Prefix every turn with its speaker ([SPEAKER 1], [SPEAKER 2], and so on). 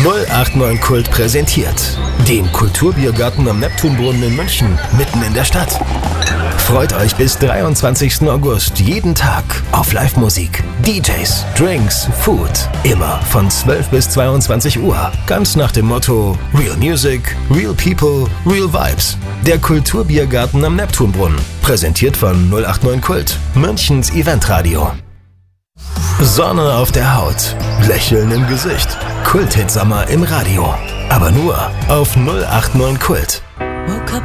[SPEAKER 1] 089 Kult präsentiert den Kulturbiergarten am Neptunbrunnen in München, mitten in der Stadt. Freut euch bis 23. August jeden Tag auf Live-Musik, DJs, Drinks, Food. Immer von 12 bis 22 Uhr. Ganz nach dem Motto Real Music, Real People, Real Vibes. Der Kulturbiergarten am Neptunbrunnen. Präsentiert von 089 Kult, Münchens Eventradio. Sonne auf der Haut, Lächeln im Gesicht. Kult-Hit-Sommer im Radio. Aber nur auf 089 Kult.